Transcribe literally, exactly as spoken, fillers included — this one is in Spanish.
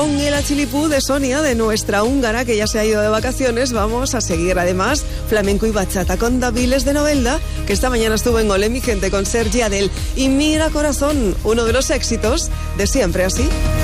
con el achilipú de Sonia, de nuestra húngara que ya se ha ido de vacaciones. Vamos a seguir además flamenco y bachata con Daviles de Novelda, que esta mañana estuvo en Olé mi gente con Sergi Adel. Y Mira Corazón, uno de los éxitos de Siempre Así.